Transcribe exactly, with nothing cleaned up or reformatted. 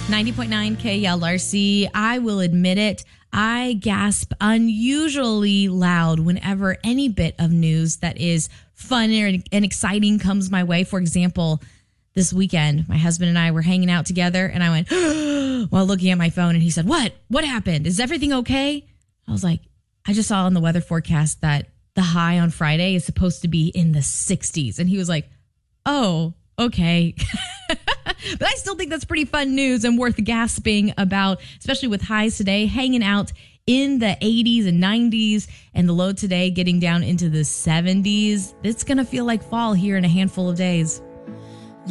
ninety point nine K L R C. I will admit it. I gasp unusually loud whenever any bit of news that is fun and exciting comes my way. For example, this weekend, my husband and I were hanging out together and I went while looking at my phone and he said, what? What happened? Is everything okay? I was like, I just saw on the weather forecast that the high on Friday is supposed to be in the sixties. And he was like, oh, okay. But I still think that's pretty fun news and worth gasping about, especially with highs today hanging out in the eighties and nineties and the low today getting down into the seventies. It's going to feel like fall here in a handful of days.